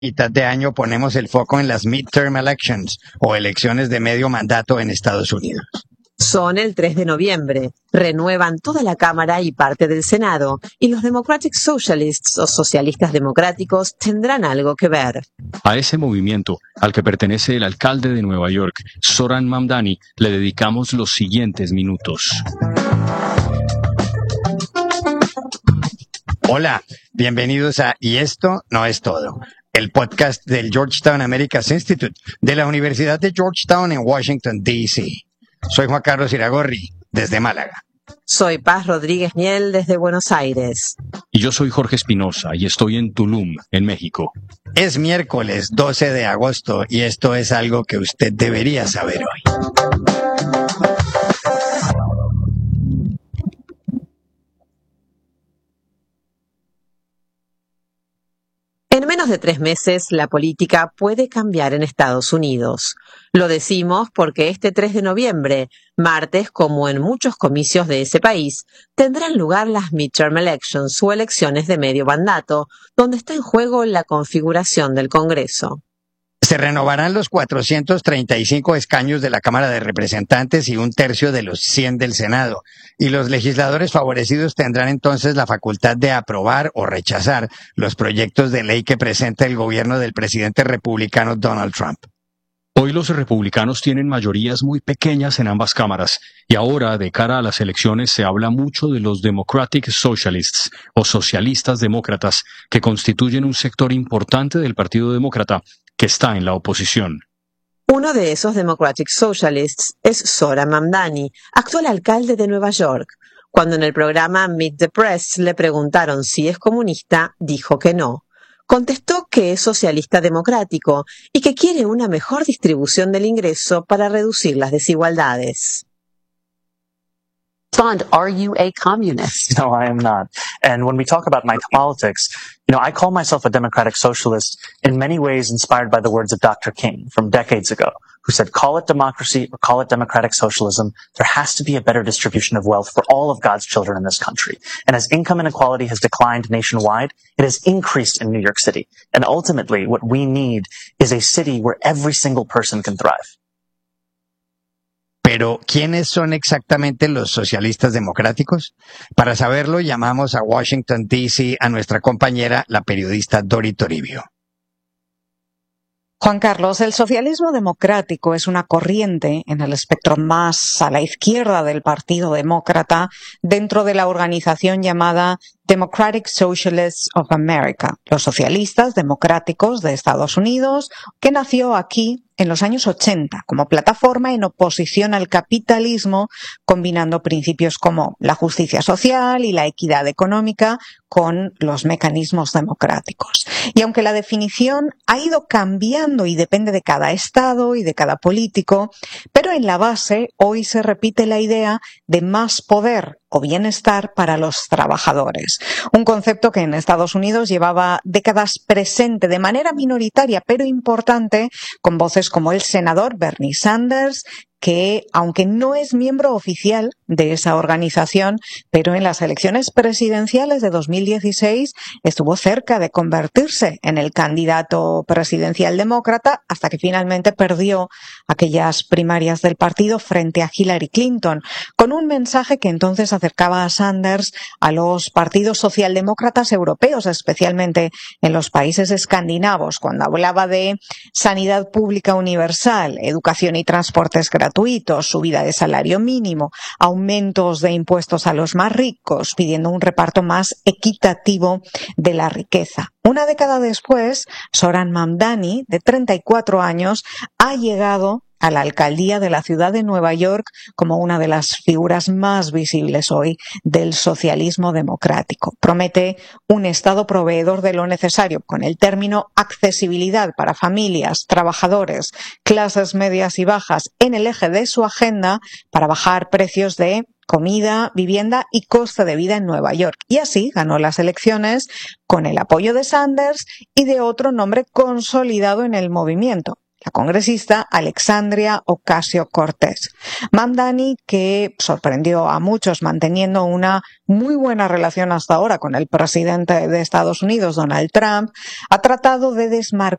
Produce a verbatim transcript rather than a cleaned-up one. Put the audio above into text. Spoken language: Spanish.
mitad de año ponemos el foco en las midterm elections o elecciones de medio mandato en Estados Unidos. Son el tres de noviembre. Renuevan toda la Cámara y parte del Senado, y los Democratic Socialists o socialistas democráticos tendrán algo que ver. A ese movimiento, al que pertenece el alcalde de Nueva York, Zohran Mamdani, le dedicamos los siguientes minutos. Hola, bienvenidos a Y esto no es todo, el podcast del Georgetown Americas Institute de la Universidad de Georgetown en Washington, D C Soy Juan Carlos Iragorri, desde Málaga. Soy Paz Rodríguez Miel, desde Buenos Aires. Y yo soy Jorge Espinosa y estoy en Tulum, en México. Es miércoles doce de agosto y esto es algo que usted debería saber hoy. En menos de tres meses, la política puede cambiar en Estados Unidos. Lo decimos porque este tres de noviembre, martes, como en muchos comicios de ese país, tendrán lugar las midterm elections o elecciones de medio mandato, donde está en juego la configuración del Congreso. Se renovarán los cuatrocientos treinta y cinco escaños de la Cámara de Representantes y un tercio de los cien del Senado, y los legisladores favorecidos tendrán entonces la facultad de aprobar o rechazar los proyectos de ley que presenta el gobierno del presidente republicano Donald Trump. Hoy los republicanos tienen mayorías muy pequeñas en ambas cámaras, y ahora, de cara a las elecciones, se habla mucho de los Democratic Socialists, o socialistas demócratas, que constituyen un sector importante del Partido Demócrata, que está en la oposición. Uno de esos Democratic Socialists es Zohran Mamdani, actual alcalde de Nueva York. Cuando en el programa Meet the Press le preguntaron si es comunista, dijo que no. Contestó que es socialista democrático y que quiere una mejor distribución del ingreso para reducir las desigualdades. Are you a communist? No, I am not. And when we talk about my politics, you know, I call myself a democratic socialist in many ways inspired by the words of Doctor King from decades ago, who said, call it democracy or call it democratic socialism, there has to be a better distribution of wealth for all of God's children in this country. And as income inequality has declined nationwide, it has increased in New York City. And ultimately, what we need is a city where every single person can thrive. Pero, ¿quiénes son exactamente los socialistas democráticos? Para saberlo, llamamos a Washington, D C a nuestra compañera, la periodista Dori Toribio. Juan Carlos, el socialismo democrático es una corriente en el espectro más a la izquierda del Partido Demócrata dentro de la organización llamada Democratic Socialists of America, los socialistas democráticos de Estados Unidos, que nació aquí en los años ochenta como plataforma en oposición al capitalismo, combinando principios como la justicia social y la equidad económica con los mecanismos democráticos. Y aunque la definición ha ido cambiando y depende de cada estado y de cada político, pero en la base hoy se repite la idea de más poder o bienestar para los trabajadores. Un concepto que en Estados Unidos llevaba décadas presente de manera minoritaria, pero importante, con voces como el senador Bernie Sanders, que, aunque no es miembro oficial de esa organización, pero en las elecciones presidenciales de dos mil dieciséis estuvo cerca de convertirse en el candidato presidencial demócrata hasta que finalmente perdió aquellas primarias del partido frente a Hillary Clinton, con un mensaje que entonces acercaba a Sanders a los partidos socialdemócratas europeos, especialmente en los países escandinavos, cuando hablaba de sanidad pública universal, educación y transportes gratuitos, gratuitos, subida de salario mínimo, aumentos de impuestos a los más ricos, pidiendo un reparto más equitativo de la riqueza. Una década después, Zohran Mamdani, de treinta y cuatro años, ha llegado a la alcaldía de la ciudad de Nueva York como una de las figuras más visibles hoy del socialismo democrático. Promete un Estado proveedor de lo necesario, con el término accesibilidad para familias, trabajadores, clases medias y bajas en el eje de su agenda para bajar precios de comida, vivienda y coste de vida en Nueva York. Y así ganó las elecciones con el apoyo de Sanders y de otro nombre consolidado en el movimiento, la congresista Alexandria Ocasio-Cortez. Mamdani, que sorprendió a muchos manteniendo una muy buena relación hasta ahora con el presidente de Estados Unidos, Donald Trump, ha tratado de desmarcar